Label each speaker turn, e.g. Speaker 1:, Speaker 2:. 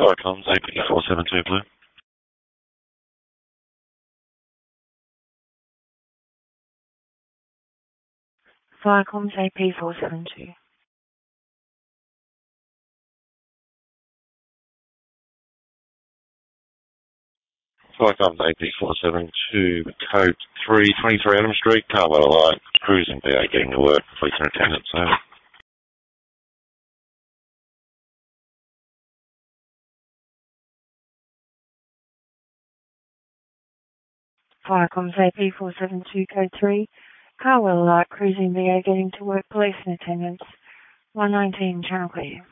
Speaker 1: Viacom's AP472 Blue.
Speaker 2: Viacom's AP472.
Speaker 1: Viacom's AP472, code 323 Adam Street, Carwell Light, cruising BA, getting to work, police in attendance, over.
Speaker 2: Viacom's AP472 code 3, Carwell Light, cruising VA, getting to work, police in attendance, 119 Channel Clear.